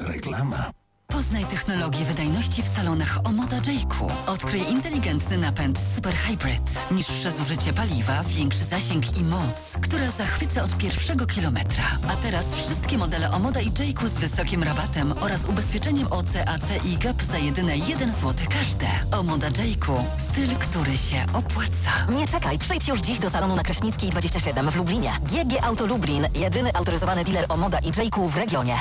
Reklama. Poznaj technologię wydajności w salonach Omoda Jayco. Odkryj inteligentny napęd Super Hybrid. Niższe zużycie paliwa, większy zasięg i moc, która zachwyca od pierwszego kilometra. A teraz wszystkie modele Omoda i Jayco z wysokim rabatem oraz ubezpieczeniem OC, AC i GAP za jedyne 1 zł każde. Omoda Jayco. Styl, który się opłaca. Nie czekaj, przyjdź już dziś do salonu na Kraśnickiej 27 w Lublinie. GG Auto Lublin. Jedyny autoryzowany dealer Omoda i Jayco w regionie.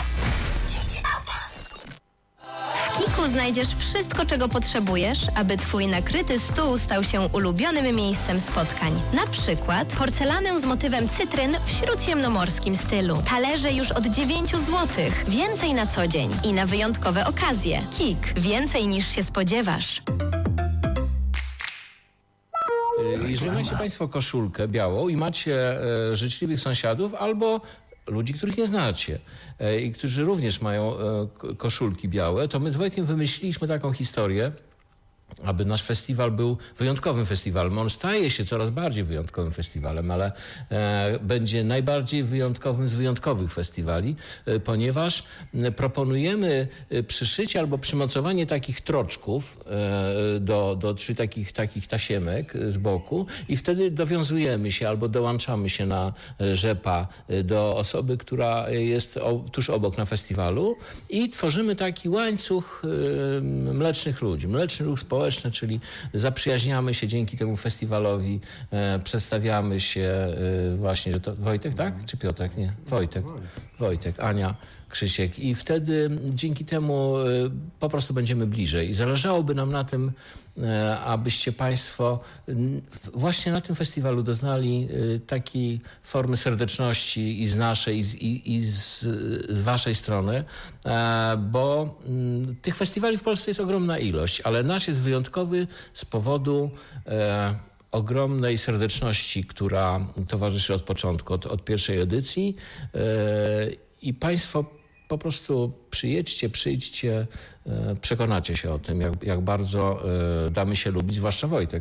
W Kiku znajdziesz wszystko, czego potrzebujesz, aby twój nakryty stół stał się ulubionym miejscem spotkań. Na przykład porcelanę z motywem cytryn w śródziemnomorskim stylu. Talerze już od 9 zł. Więcej na co dzień i na wyjątkowe okazje. Kik. Więcej niż się spodziewasz. Jeżeli macie Państwo koszulkę białą i macie życzliwych sąsiadów albo ludzi, których nie znacie i którzy również mają koszulki białe, to my z Wojtkiem wymyśliliśmy taką historię, aby nasz festiwal był wyjątkowym festiwalem. On staje się coraz bardziej wyjątkowym festiwalem, ale będzie najbardziej wyjątkowym z wyjątkowych festiwali, ponieważ proponujemy przyszycie albo przymocowanie takich troczków, czy takich tasiemek z boku i wtedy dowiązujemy się albo dołączamy się na rzepa do osoby, która jest tuż obok na festiwalu i tworzymy taki łańcuch mlecznych ludzi, mleczny ruch społeczny, czyli zaprzyjaźniamy się dzięki temu festiwalowi, przedstawiamy się właśnie, że to Wojtek, tak? Czy Piotrek? Nie, Wojtek, Ania, Krzysiek i wtedy dzięki temu po prostu będziemy bliżej i zależałoby nam na tym, abyście Państwo właśnie na tym festiwalu doznali takiej formy serdeczności i z naszej, i z Waszej strony, bo tych festiwali w Polsce jest ogromna ilość, ale nasz jest wyjątkowy z powodu ogromnej serdeczności, która towarzyszy od początku, od pierwszej edycji i Państwo po prostu przyjdźcie, przekonacie się o tym, jak bardzo damy się lubić, zwłaszcza Wojtek.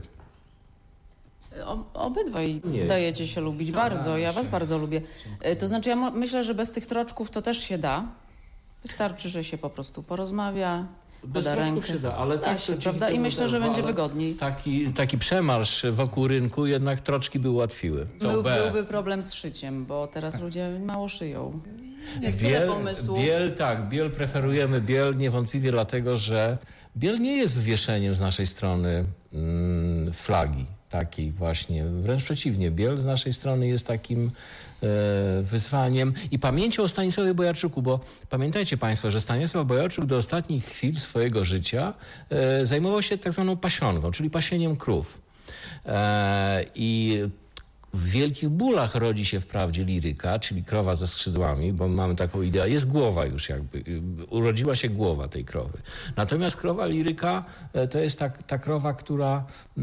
Obydwaj dajecie się lubić bardzo, ja was bardzo lubię. To znaczy ja myślę, że bez tych troczków to też się da. Wystarczy, że się po prostu porozmawia. Bez troczków się da, ale tak się, prawda? I myślę, że będzie wygodniej. Taki przemarsz wokół rynku, jednak troczki by ułatwiły. Byłby problem z szyciem, bo teraz ludzie mało szyją. Jest tyle pomysłów. Biel preferujemy niewątpliwie dlatego, że biel nie jest wywieszeniem z naszej strony flagi. Takiej właśnie, wręcz przeciwnie, biel z naszej strony jest takim wyzwaniem i pamięcią o Stanisławie Bojarczuku, bo pamiętajcie Państwo, że Stanisław Bojarczuk do ostatnich chwil swojego życia zajmował się tak zwaną pasionką, czyli pasieniem krów. I w wielkich bólach rodzi się wprawdzie liryka, czyli krowa ze skrzydłami, bo mamy taką ideę, jest głowa już jakby, urodziła się głowa tej krowy. Natomiast krowa liryka to jest ta krowa, która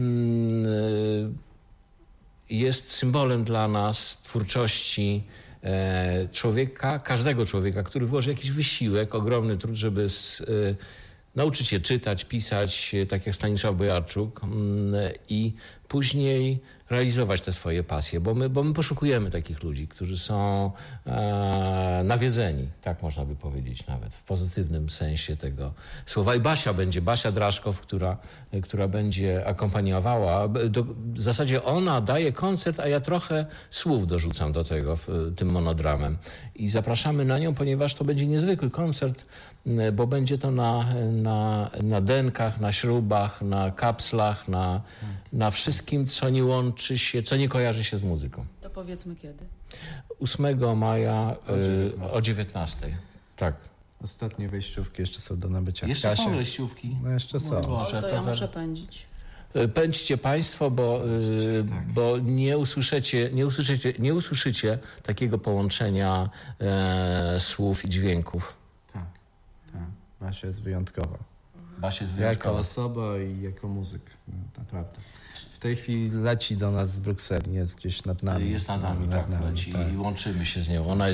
jest symbolem dla nas twórczości człowieka, każdego człowieka, który włoży jakiś wysiłek, ogromny trud, żeby nauczyć się czytać, pisać, tak jak Stanisław Bojarczuk i później realizować te swoje pasje, bo my poszukujemy takich ludzi, którzy są nawiedzeni, tak można by powiedzieć nawet, w pozytywnym sensie tego słowa. I Basia Draszkow, która będzie akompaniowała. W zasadzie ona daje koncert, a ja trochę słów dorzucam do tego tym monodramem. I zapraszamy na nią, ponieważ to będzie niezwykły koncert, bo będzie to na denkach, na śrubach, na kapslach, na wszystkim, co nie łączy się, co nie kojarzy się z muzyką. To powiedzmy kiedy? 8 maja o 19:00. Tak. Ostatnie wejściówki jeszcze są do nabycia. Jeszcze są wejściówki? No jeszcze są. Boże, to ja muszę pędzić. Pędźcie Państwo, bo nie usłyszycie takiego połączenia słów i dźwięków. Tak. Basia jest wyjątkowa. Jako osoba i jako muzyk. No, naprawdę. W tej chwili leci do nas z Brukseli, jest gdzieś nad nami. Jest nad nami, leci i łączymy się z nią. Ona